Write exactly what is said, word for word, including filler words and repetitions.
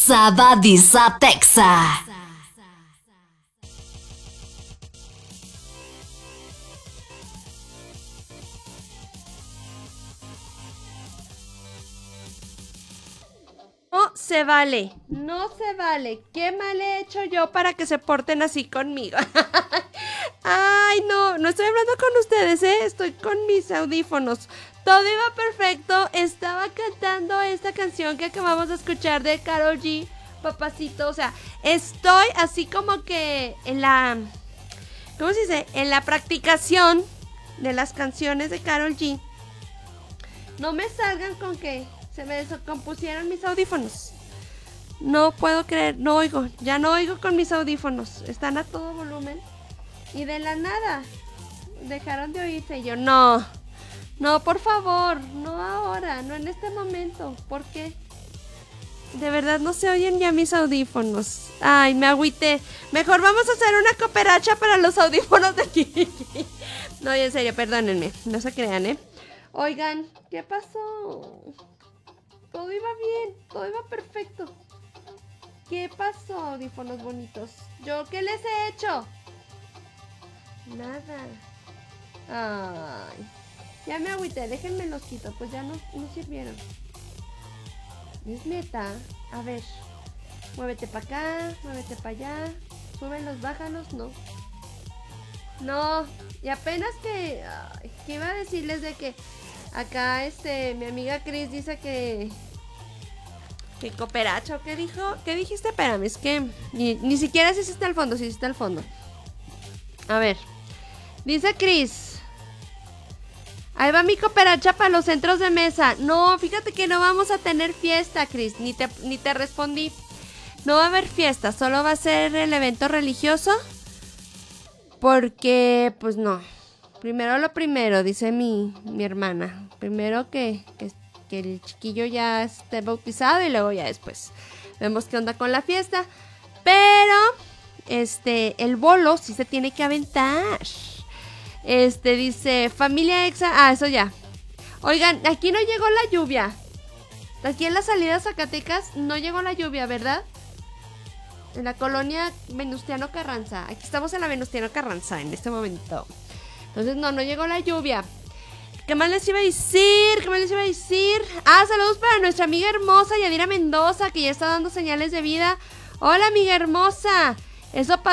Sabadisa Texa. No se vale, no se vale. ¿Qué mal he hecho yo para que se porten así conmigo? Ay, no, no estoy hablando con ustedes, ¿eh? Estoy con mis audífonos. Todo iba perfecto. Estaba cantando esta canción que acabamos de escuchar de Karol G, papacito. O sea, estoy así como que en la... ¿Cómo se dice? En la practicación de las canciones de Karol G. No me salgan con que se me descompusieron mis audífonos. No puedo creer, no oigo. Ya no oigo con mis audífonos. Están a todo volumen. Y de la nada dejaron de oírse. Y yo, no, no, por favor, no ahora, no en este momento. ¿Por qué? De verdad no se oyen ya mis audífonos. Ay, me agüité. Mejor vamos a hacer una cooperacha para los audífonos de Kiki. No, en serio, perdónenme. No se crean, ¿eh? Oigan, ¿qué pasó? Todo iba bien, todo iba perfecto. ¿Qué pasó, audífonos bonitos? ¿Yo qué les he hecho? Nada. Ay, ya me agüité, déjenme los quito, pues ya no, no sirvieron. ¿Es neta? A ver, muévete para acá, muévete para allá. Súbelos, bájalos, no. No, y apenas que... Ay, que iba a decirles de que acá, este, mi amiga Cris dice que... Que cooperacho, ¿qué dijo? ¿Qué dijiste? Espérame, es que ni, ni siquiera sé si está al fondo, si está al fondo. A ver, dice Cris. Ahí va mi cooperacha para los centros de mesa. No, fíjate que no vamos a tener fiesta, Cris, ni te, ni te respondí. No va a haber fiesta, solo va a ser el evento religioso. Porque, pues no. Primero lo primero, dice mi, mi hermana. Primero que, que, que el chiquillo ya esté bautizado y luego ya después vemos qué onda con la fiesta. Pero, este, el bolo sí se tiene que aventar. Este, dice, familia Exa. Ah, eso ya. Oigan, aquí no llegó la lluvia. Aquí en la salida a Zacatecas no llegó la lluvia, ¿verdad? En la colonia Venustiano Carranza. Aquí estamos en la Venustiano Carranza en este momento. Entonces no, no llegó la lluvia. ¿Qué más les iba a decir? ¿Qué más les iba a decir? Ah, saludos para nuestra amiga hermosa Yadira Mendoza, que ya está dando señales de vida. Hola, amiga hermosa. Eso pasó.